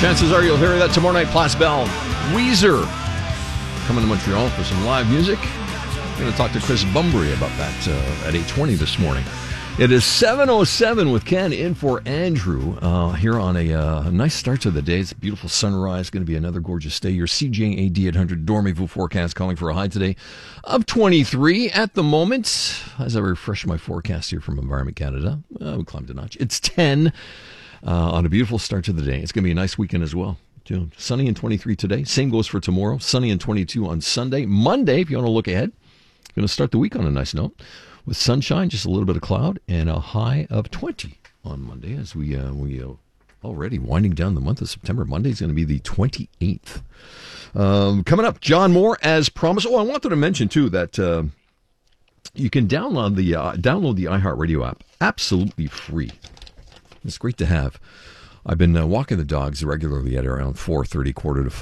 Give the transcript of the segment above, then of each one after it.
Chances are you'll hear that tomorrow night. Place Bell, Weezer coming to Montreal for some live music. I'm going to talk to Chris Bumbry about that at 8:20 this morning. It is 7:07 with Ken in for Andrew here on a nice start to the day. It's a beautiful sunrise. Going to be another gorgeous day. Your CJAD 800 Dormez-vous forecast calling for a high today of 23 at the moment. As I refresh my forecast here from Environment Canada, we climbed a notch. It's 10 on a beautiful start to the day. It's going to be a nice weekend as well. Sunny and 23 today. Same goes for tomorrow. Sunny and 22 on Sunday. Monday, if you want to look ahead, going to start the week on a nice note with sunshine, just a little bit of cloud, and a high of 20 on Monday as we already winding down the month of September. Monday's going to be the 28th. Coming up, John Moore, as promised. Oh, I wanted to mention, too, that you can download the iHeartRadio app absolutely free. It's great to have. I've been walking the dogs regularly at around 4:30,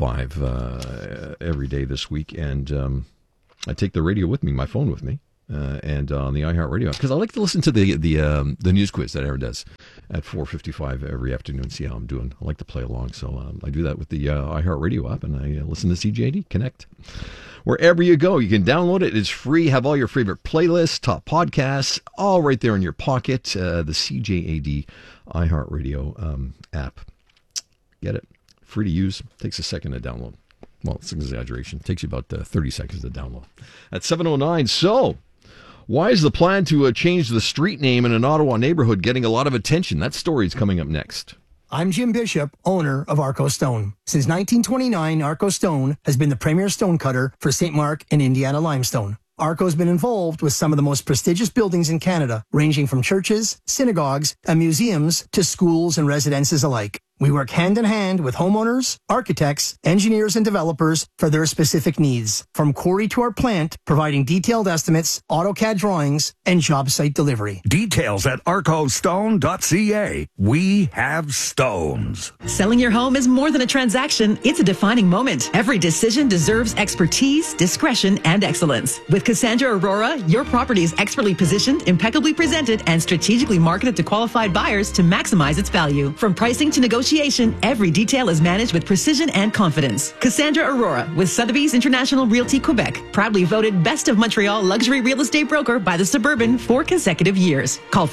4:45 every day this week, and I take the radio with me, my phone with me. And on the iHeartRadio, because I like to listen to the news quiz that Aaron does at 4:55 every afternoon, see how I'm doing. I like to play along, so I do that with the iHeartRadio app, and I listen to CJAD Connect. Wherever you go, you can download it. It's free. Have all your favorite playlists, top podcasts, all right there in your pocket. The CJAD iHeartRadio app. Get it. Free to use. Takes a second to download. Well, it's an exaggeration. It takes you about 30 seconds to download. At 7:09, so why is the plan to change the street name in an Ottawa neighborhood getting a lot of attention? That story is coming up next. I'm Jim Bishop, owner of Arco Stone. Since 1929, Arco Stone has been the premier stone cutter for St. Mark and Indiana limestone. Arco's been involved with some of the most prestigious buildings in Canada, ranging from churches, synagogues, and museums to schools and residences alike. We work hand in hand with homeowners, architects, engineers, and developers for their specific needs. From quarry to our plant, providing detailed estimates, AutoCAD drawings, and job site delivery. Details at arcostone.ca. We have stones. Selling your home is more than a transaction. It's a defining moment. Every decision deserves expertise, discretion, and excellence. With Cassandra Aurora, your property is expertly positioned, impeccably presented, and strategically marketed to qualified buyers to maximize its value. From pricing to negotiation, every detail is managed with precision and confidence. Cassandra Aurora with Sotheby's International Realty Quebec, proudly voted Best of Montreal Luxury Real Estate Broker by the Suburban 4 consecutive years. Call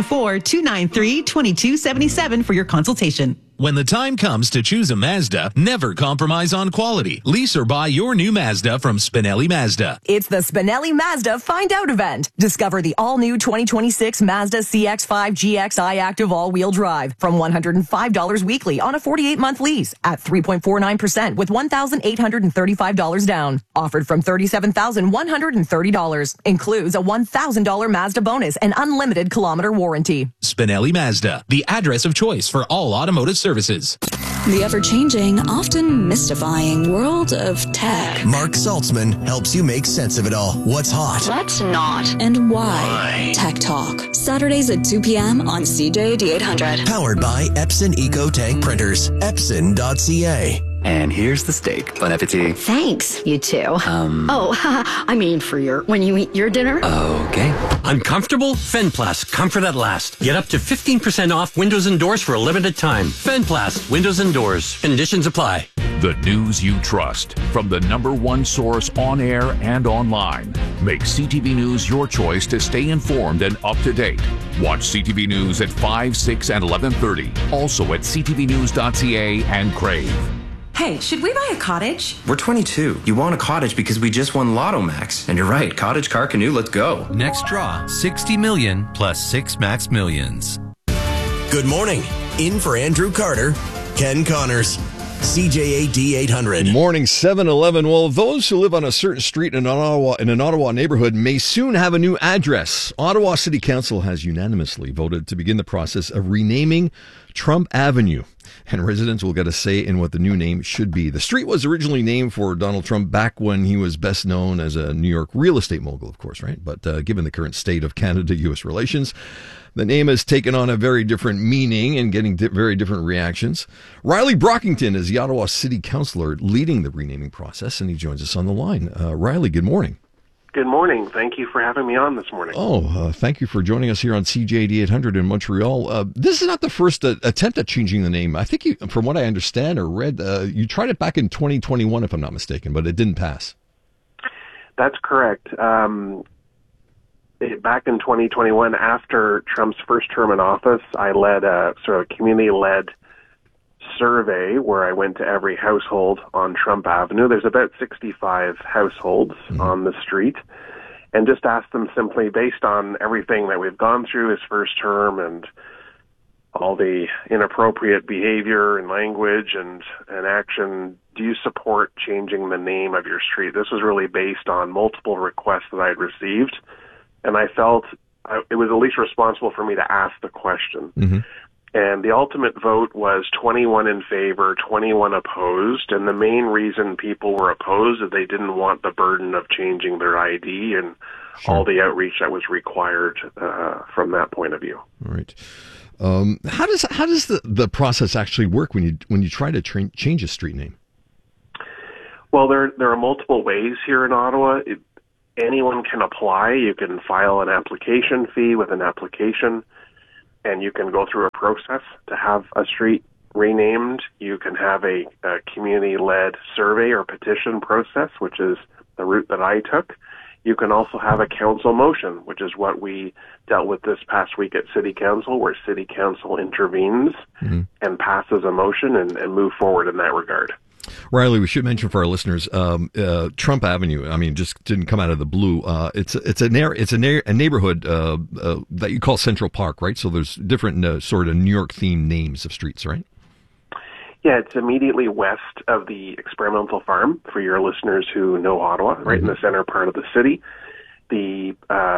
514-293-2277 for your consultation. When the time comes to choose a Mazda, never compromise on quality. Lease or buy your new Mazda from Spinelli Mazda. It's the Spinelli Mazda Find Out event. Discover the all-new 2026 Mazda CX-5 GXI Active all-wheel drive from $105 weekly on a 48-month lease at 3.49% with $1,835 down. Offered from $37,130. Includes a $1,000 Mazda bonus and unlimited kilometer warranty. Spinelli Mazda, the address of choice for all automotive services. The ever-changing, often mystifying world of tech. Mark Saltzman helps you make sense of it all. What's hot? What's not? And why? Tech Talk. Saturdays at 2 p.m. on CJAD 800. Powered by Epson EcoTank Printers. Epson.ca. And here's the steak. Bon appetit. Thanks, you two. I mean for when you eat your dinner. Okay. Uncomfortable? Fenplast. Comfort at last. Get up to 15% off windows and doors for a limited time. Fenplast. Windows and doors. Conditions apply. The news you trust from the #1 source on air and online. Make CTV News your choice to stay informed and up to date. Watch CTV News at 5, 6, and 11:30. Also at ctvnews.ca and Crave. Hey, should we buy a cottage? We're 22. You want a cottage because we just won Lotto Max. And you're right, cottage, car, canoe, let's go. Next draw, 60 million plus 6 max millions. Good morning. In for Andrew Carter, Ken Connors. CJAD 800. Morning, 7-11. Well, those who live on a certain street in an Ottawa neighborhood may soon have a new address. Ottawa City Council has unanimously voted to begin the process of renaming Trump Avenue, and residents will get a say in what the new name should be. The street was originally named for Donald Trump back when he was best known as a New York real estate mogul, of course, right? But given the current state of Canada-U.S. relations, the name has taken on a very different meaning and getting very different reactions. Riley Brockington is the Ottawa City Councillor leading the renaming process, and he joins us on the line. Riley, good morning. Good morning. Thank you for having me on this morning. Thank you for joining us here on CJAD 800 in Montreal. This is not the first attempt at changing the name. I think, from what I understand or read, you tried it back in 2021, if I'm not mistaken, but it didn't pass. That's correct. Back in 2021, after Trump's first term in office, I led a sort of community-led survey where I went to every household on Trump Avenue. There's about 65 households on the street, and just asked them simply, based on everything that we've gone through his first term and all the inappropriate behavior and language and action, do you support changing the name of your street? This was really based on multiple requests that I had received, and I felt it was at least responsible for me to ask the question. Mm-hmm. And the ultimate vote was 21 in favor, 21 opposed. And the main reason people were opposed is they didn't want the burden of changing their ID and all the outreach that was required from that point of view. All right. How does the process actually work when you try to change a street name? Well, there are multiple ways here in Ottawa. Anyone can apply. You can file an application fee with an application, and you can go through a process to have a street renamed. You can have a community-led survey or petition process, which is the route that I took. You can also have a council motion, which is what we dealt with this past week at City Council, where City Council intervenes and passes a motion and move forward in that regard. Riley, we should mention for our listeners, Trump Avenue. I mean, just didn't come out of the blue. It's a neighborhood that you call Central Park, right? So there's different sort of New York themed names of streets, right? Yeah, it's immediately west of the Experimental Farm, for your listeners who know Ottawa, right in the center part of the city. The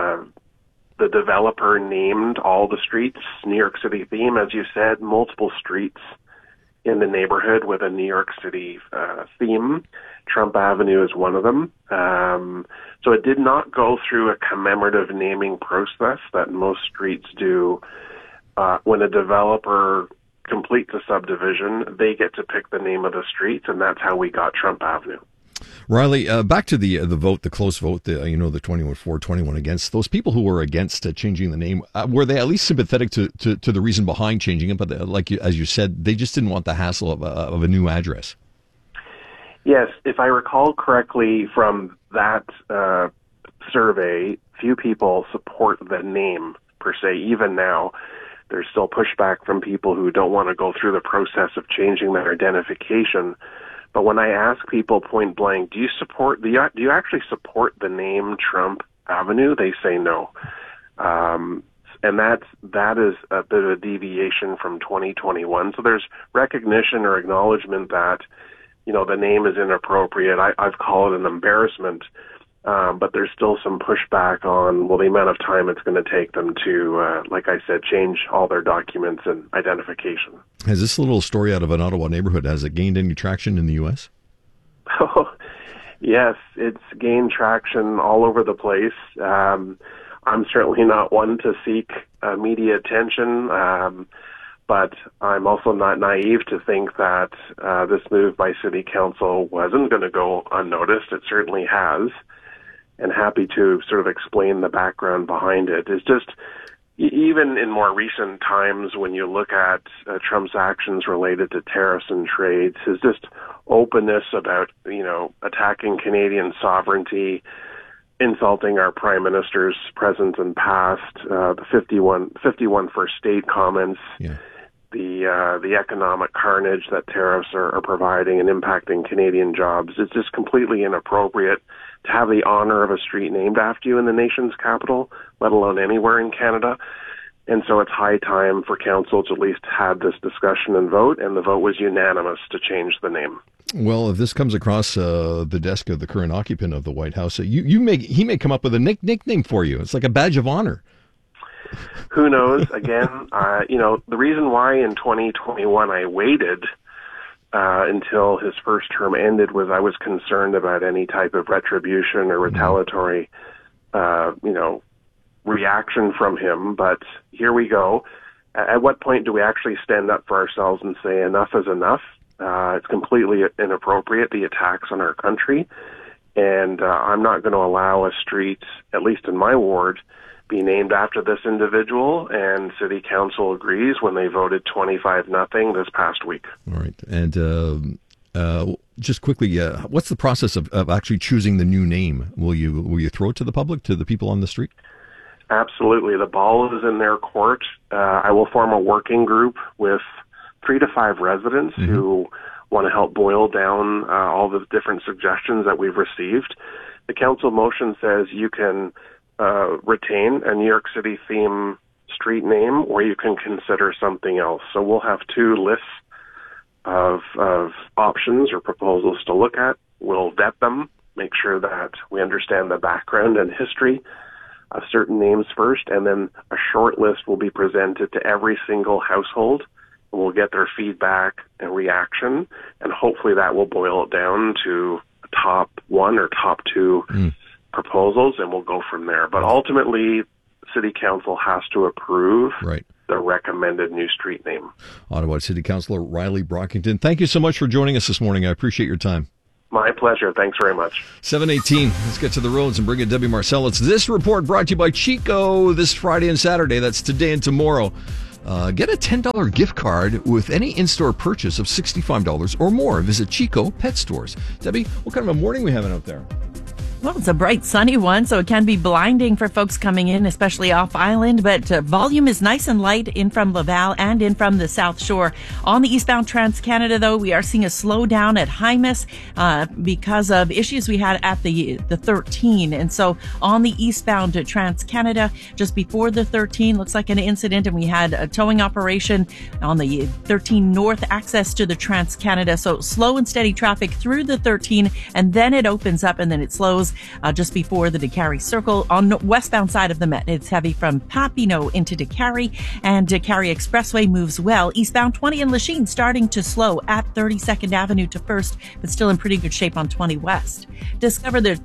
developer named all the streets New York City theme, as you said, multiple streets in the neighborhood with a New York City theme. Trump Avenue is one of them. So it did not go through a commemorative naming process that most streets do. When a developer completes a subdivision, they get to pick the name of the street, and that's how we got Trump Avenue. Riley, back to the vote, the close vote, the 21 for, 21 against. Those people who were against changing the name, were they at least sympathetic to the reason behind changing it? But as you said, they just didn't want the hassle of a new address. Yes, if I recall correctly from that survey, few people support the name per se. Even now, there's still pushback from people who don't want to go through the process of changing their identification. But when I ask people point blank, do you actually support the name Trump Avenue? They say no. And that is a bit of a deviation from 2021. So there's recognition or acknowledgement that, the name is inappropriate. I've called it an embarrassment. But there's still some pushback on, the amount of time it's going to take them to, like I said, change all their documents and identification. Has this little story out of an Ottawa neighborhood, has it gained any traction in the U.S.? Oh, yes, it's gained traction all over the place. I'm certainly not one to seek media attention, but I'm also not naive to think that this move by City Council wasn't going to go unnoticed. It certainly has. And happy to sort of explain the background behind it. It's just, even in more recent times, when you look at Trump's actions related to tariffs and trades, his just openness about, attacking Canadian sovereignty, insulting our prime ministers, present and past, the 51 First State comments, the economic carnage that tariffs are providing and impacting Canadian jobs. It's just completely inappropriate to have the honor of a street named after you in the nation's capital, let alone anywhere in Canada. And so it's high time for council to at least have this discussion and vote, and the vote was unanimous to change the name. Well, if this comes across the desk of the current occupant of the White House, he may come up with a nickname for you. It's like a badge of honor. Who knows? Again, the reason why in 2021 I waited until his first term ended was I was concerned about any type of retribution or retaliatory, reaction from him. But here we go. At what point do we actually stand up for ourselves and say enough is enough? It's completely inappropriate, the attacks on our country. And I'm not going to allow a street, at least in my ward, be named after this individual, and City Council agrees when they voted 25-0 this past week. All right. And just quickly, what's the process of actually choosing the new name? Will you throw it to the public, to the people on the street? Absolutely. The ball is in their court. I will form a working group with 3 to 5 residents who want to help boil down all the different suggestions that we've received. The council motion says you can retain a New York City theme street name, or you can consider something else. So we'll have 2 lists of options or proposals to look at. We'll vet them, make sure that we understand the background and history of certain names first, and then a short list will be presented to every single household, and we'll get their feedback and reaction, and hopefully that will boil it down to a top 1 or top 2 proposals, and we'll go from there. But ultimately, City Council has to approve the recommended new street name. Ottawa City Councilor Riley Brockington, thank you so much for joining us this morning. I appreciate your time. My pleasure. Thanks very much. 7:18. Let's get to the roads and bring in Debbie Marcel. It's this report brought to you by Chico this Friday and Saturday. That's today and tomorrow. Get a $10 gift card with any in-store purchase of $65 or more. Visit Chico Pet Stores. Debbie, what kind of a morning we having out there? Well, it's a bright, sunny one, so it can be blinding for folks coming in, especially off island. But volume is nice and light in from Laval and in from the South Shore. On the eastbound Trans-Canada, though, we are seeing a slowdown at Hymas because of issues we had at the 13. And so on the eastbound Trans-Canada, just before the 13, looks like an incident, and we had a towing operation on the 13 north access to the Trans-Canada. So slow and steady traffic through the 13, and then it opens up and then it slows just before the Décarie Circle. On the westbound side of the Met, it's heavy from Papineau into Décarie, and Décarie Expressway moves well. Eastbound 20 in Lachine starting to slow at 32nd Avenue to 1st, but still in pretty good shape on 20 West. Discover the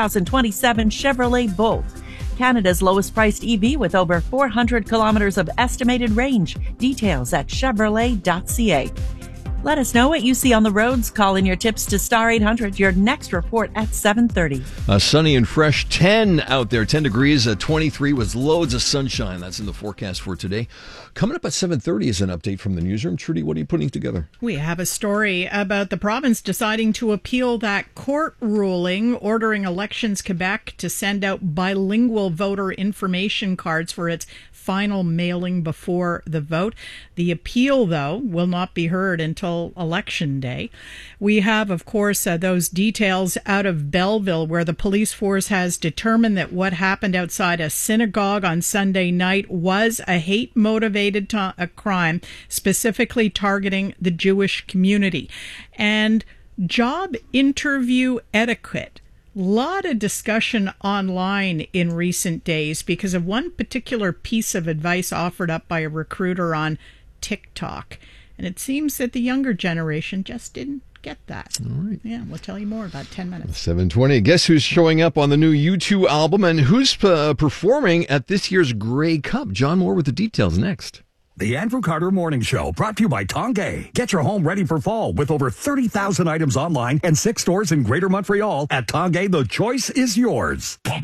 2027 Chevrolet Bolt, Canada's lowest priced EV with over 400 kilometers of estimated range. Details at Chevrolet.ca. Let us know what you see on the roads. Call in your tips to Star 800. Your next report at 7:30. Sunny and fresh 10 out there. 10 degrees, 23 with loads of sunshine. That's in the forecast for today. Coming up at 7:30 is an update from the newsroom. Trudy, what are you putting together? We have a story about the province deciding to appeal that court ruling ordering Elections Quebec to send out bilingual voter information cards for its final mailing before the vote. The appeal, though, will not be heard until Election Day. We have, of course, those details out of Belleville, where the police force has determined that what happened outside a synagogue on Sunday night was a hate-motivated crime, specifically targeting the Jewish community. And job interview etiquette. Lot of discussion online in recent days because of one particular piece of advice offered up by a recruiter on TikTok. And it seems that the younger generation just didn't get that. All right. Yeah, we'll tell you more in about 10 minutes. 7:20. Guess who's showing up on the new U2 album and who's performing at this year's Grey Cup? John Moore with the details next. The Andrew Carter Morning Show, brought to you by Tongay. Get your home ready for fall with over 30,000 items online and 6 stores in Greater Montreal. At Tongay, the choice is yours.